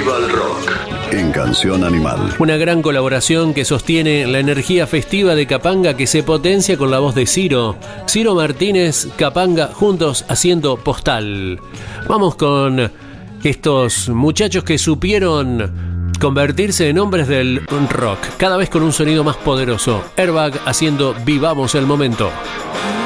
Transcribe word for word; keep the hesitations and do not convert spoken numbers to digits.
Viva el rock en Canción Animal. Una gran colaboración que sostiene la energía festiva de Capanga, que se potencia con la voz de Ciro. Ciro Martínez, Capanga, juntos haciendo Postal. Vamos con estos muchachos que supieron convertirse en hombres del rock, cada vez con un sonido más poderoso. Airbag haciendo Vivamos el Momento.